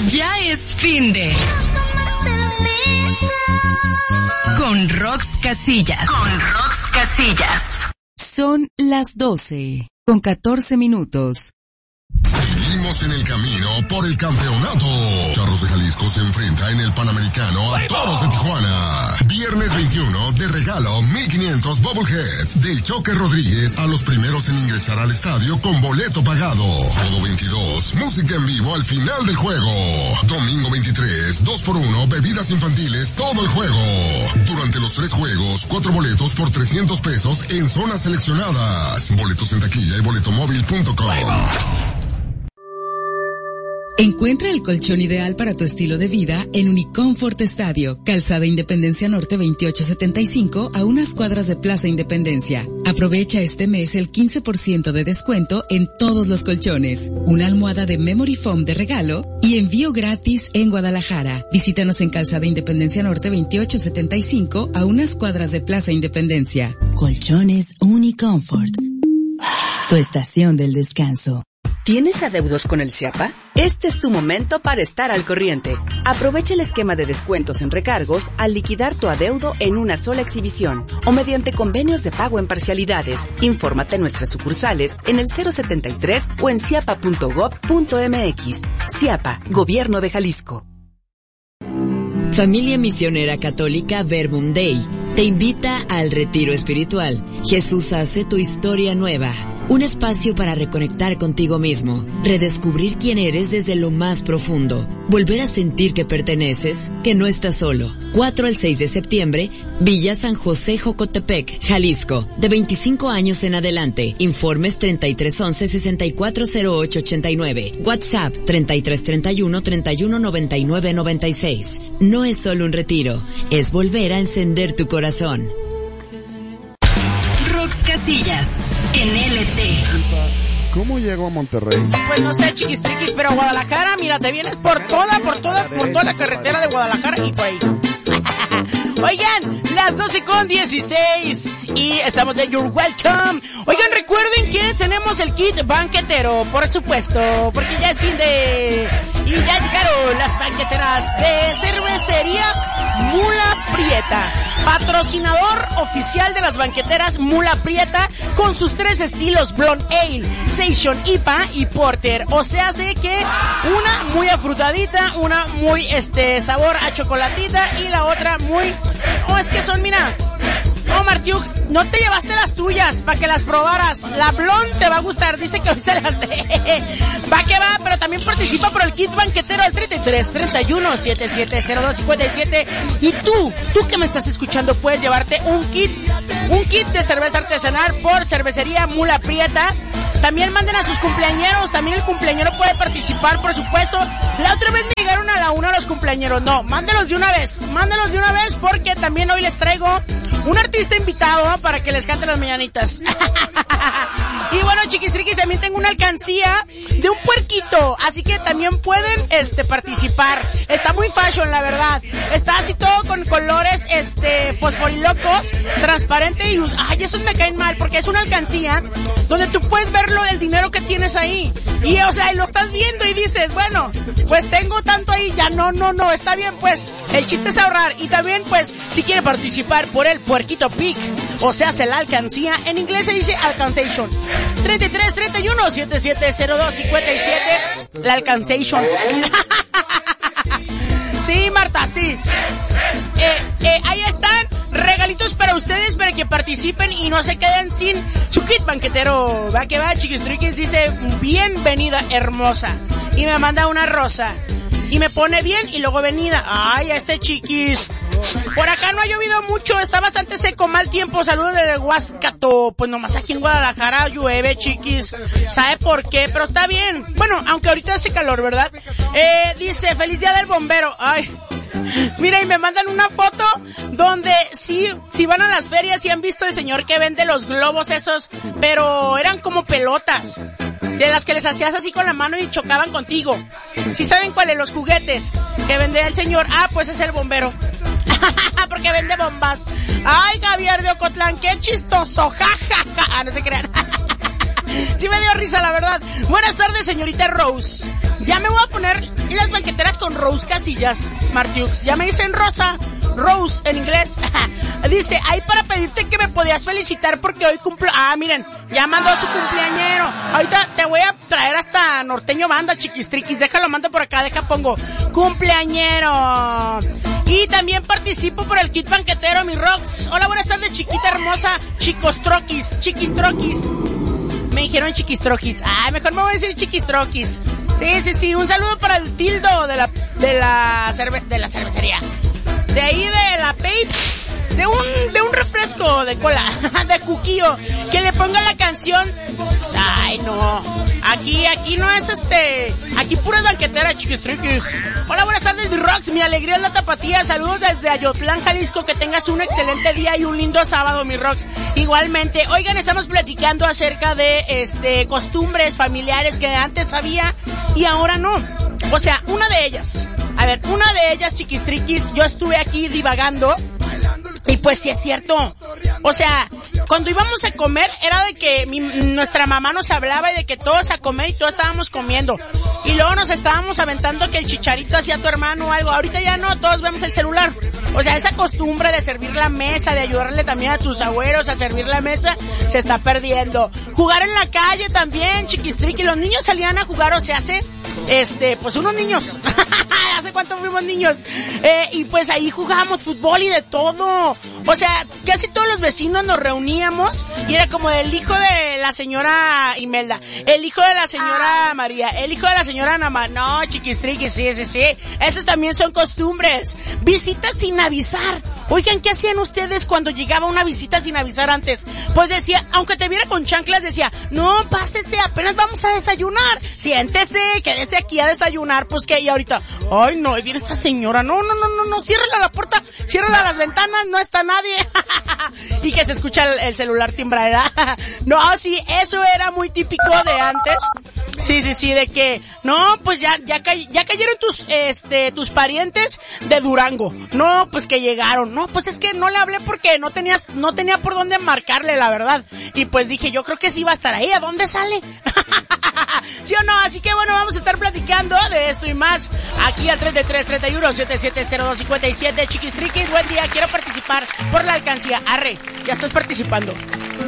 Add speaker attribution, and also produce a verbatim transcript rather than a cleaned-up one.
Speaker 1: Ya es fin de... Con Rox Casillas. Con Rox Casillas.
Speaker 2: Son las doce, con catorce minutos.
Speaker 3: Seguimos en el camino por el campeonato. Charros de Jalisco se enfrenta en el Panamericano a Toros de Tijuana. Viernes veintiuno de regalo mil quinientos Bubbleheads del Choque Rodríguez a los primeros en ingresar al estadio con boleto pagado. Sábado veintidós, música en vivo al final del juego. Domingo veintitrés, dos por uno, bebidas infantiles todo el juego. Durante los tres juegos, cuatro boletos por trescientos pesos en zonas seleccionadas. Boletos en taquilla y boletomóvil punto com.
Speaker 2: Encuentra el colchón ideal para tu estilo de vida en Unicomfort Estadio, Calzada Independencia Norte veintiocho setenta y cinco, a unas cuadras de Plaza Independencia. Aprovecha este mes el quince por ciento de descuento en todos los colchones, una almohada de Memory Foam de regalo y envío gratis en Guadalajara. Visítanos en Calzada Independencia Norte veintiocho setenta y cinco, a unas cuadras de Plaza Independencia.
Speaker 4: Colchones Unicomfort, tu estación del descanso.
Speaker 5: ¿Tienes adeudos con el CIAPA? Este es tu momento para estar al corriente. Aprovecha el esquema de descuentos en recargos al liquidar tu adeudo en una sola exhibición o mediante convenios de pago en parcialidades. Infórmate en nuestras sucursales en el cero setenta y tres o en ciapa punto gob punto mx. CIAPA, Gobierno de Jalisco.
Speaker 6: Familia Misionera Católica Verbum Dei te invita al Retiro Espiritual. Jesús hace tu historia nueva. Un espacio para reconectar contigo mismo, redescubrir quién eres desde lo más profundo, volver a sentir que perteneces, que no estás solo. cuatro al seis de septiembre, Villa San José Jocotepec, Jalisco, de veinticinco años en adelante. Informes treinta y tres once sesenta y cuatro cero ocho ochenta y nueve. WhatsApp treinta y tres treinta y uno treinta y uno noventa y nueve noventa y seis. No es solo un retiro, es volver a encender tu corazón.
Speaker 1: Rox Casillas, en L T.
Speaker 7: ¿Cómo llego a Monterrey?
Speaker 8: Pues no sé, chiquis chiquis, pero Guadalajara, mira, te vienes por toda, por toda, por toda la carretera de Guadalajara y por ahí. Oigan, las doce con dieciséis y estamos de You're Welcome. Oigan, recuerden que tenemos el kit banquetero, por supuesto, porque ya es fin de... Y ya llegaron las banqueteras de Cervecería Mula Prieta, patrocinador oficial de las banqueteras Mula Prieta, con sus tres estilos Blonde Ale, Session I P A y Porter. O sea, hace que una muy afrutadita, una muy este sabor a chocolatita y la otra muy... Oh, es que son, mira... No, Martiux, no te llevaste las tuyas para que las probaras. La Blonde te va a gustar, dice que hoy se las de... Va que va, pero también participa por el kit banquetero al treinta y tres treinta y uno setenta y siete cero dos cincuenta y siete. Y tú, tú que me estás escuchando, puedes llevarte un kit, un kit de cerveza artesanal por Cervecería Mula Prieta. También manden a sus cumpleañeros, también el cumpleañero puede participar, por supuesto. La otra vez me llegaron a la una los cumpleañeros, no, mándelos de una vez, mándelos de una vez porque también hoy les traigo un artista invitado para que les cante las mañanitas. Y bueno, chiquistriquis, también tengo una alcancía de un puerquito, así que también pueden este participar. Está muy fashion, la verdad. Está así todo con colores este fosforilocos, transparente y ay, esos me caen mal porque es una alcancía donde tú puedes ver lo del dinero que tienes ahí. Y o sea, y lo estás viendo y dices, bueno, pues tengo tanto ahí, ya no, no, no, está bien, pues el chiste es ahorrar. Y también pues si quiere participar por el puerquito pic, o sea, hace la alcancía, en inglés se dice alcanzation. treinta y tres treinta y uno setenta y siete cero dos cincuenta y siete, la alcanzation. Sí, Marta, sí. Eh, eh, ahí están, regalitos para ustedes para que participen y no se queden sin su kit banquetero. Va que va, chiquistriquis, dice, bienvenida hermosa. Y me manda una rosa. Y me pone bien y luego venida. Ay, a este chiquis. Por acá no ha llovido mucho, está bastante seco, mal tiempo. Saludos desde Huascato. Pues nomás aquí en Guadalajara llueve, chiquis. ¿Sabe por qué? Pero está bien. Bueno, aunque ahorita hace calor, ¿verdad? Eh, dice, feliz día del bombero. Ay. Mira, y me mandan una foto donde sí, sí van a las ferias y han visto el señor que vende los globos esos, pero eran como pelotas. De las que les hacías así con la mano y chocaban contigo. ¿Sí saben cuáles? Los juguetes que vendía el señor. Ah, pues es el bombero. Porque vende bombas. Ay, Javier de Ocotlán, qué chistoso. Ja, ja, ja. Ah, no se crean. Sí me dio risa, la verdad. Buenas tardes, señorita Rose. Ya me voy a poner las banqueteras con Rose Casillas, Martiux. Ya me dicen Rosa, Rose en inglés. Dice, ahí para pedirte que me podías felicitar porque hoy cumplo... Ah, miren, ya mandó a su cumpleañero. Ahorita te voy a traer hasta Norteño Banda, chiquistriquis. Déjalo, mando por acá, deja, pongo cumpleañero. Y también participo por el kit banquetero, mi Rox. Hola, buenas tardes, chiquita hermosa. Chicostroquis, chiquistroquis. Me dijeron chiquistroquis. Ay, mejor me voy a decir chiquistroquis. Sí, sí, sí. Un saludo para el tildo de la, de la cerve, de la cervecería. De ahí de la Pape. De un, de un refresco de cola. De Cuquillo. Que le ponga la canción. Ay, no. Aquí, aquí no es este, aquí puras banqueteras, chiquistriquis. Hola, buenas tardes, mi Rox. Mi alegría es la tapatía. Saludos desde Ayotlán, Jalisco. Que tengas un excelente día y un lindo sábado, mi Rox. Igualmente. Oigan, estamos platicando acerca de, este, costumbres familiares que antes había y ahora no. O sea, una de ellas. A ver, una de ellas, chiquistriquis, yo estuve aquí divagando. Y pues sí es cierto. O sea, cuando íbamos a comer era de que mi, nuestra mamá nos hablaba y de que todos a comer y todos estábamos comiendo. Y luego nos estábamos aventando que el chicharito hacía tu hermano o algo. Ahorita ya no, todos vemos el celular. O sea, esa costumbre de servir la mesa, de ayudarle también a tus abuelos a servir la mesa, se está perdiendo. Jugar en la calle también, chiquistriqui. Los niños salían a jugar, o sea, hace, este, pues unos niños. ¿Hace cuánto fuimos niños? Eh, y pues ahí jugábamos fútbol y de todo. O sea, casi todos los vecinos nos reuníamos y era como el hijo de la señora Imelda, el hijo de la señora María, el hijo de la señora Nama. No, chiquistriqui, sí, sí, sí. Esas también son costumbres. Visitas sin avisar. Oigan, ¿qué hacían ustedes cuando llegaba una visita sin avisar antes? Pues decía, aunque te viera con chanclas, decía, no, pásese, apenas vamos a desayunar. Siéntese, quédese aquí a desayunar. Pues que, y ahorita, ay no, viene esta señora, no, no, no, no, no, ciérrala la puerta, ciérrala las ventanas, no está nadie. Y que se escucha el, el celular timbrar. No, sí, eso era muy típico de antes. Sí, sí, sí, de que, no, pues ya, ya, ca- ya cayeron tus, este, tus parientes de Durango. No, pues que llegaron. No, pues es que no le hablé porque no tenías, no tenía por dónde marcarle, la verdad. Y pues dije, yo creo que sí iba a estar ahí. ¿A dónde sale? ¿Sí o no? Así que bueno, vamos a estar platicando de esto y más aquí al tres tres, treinta y uno, setenta y siete cero dos cincuenta y siete. Chiquistriquis, buen día, quiero participar por la alcancía. Arre, ya estás participando.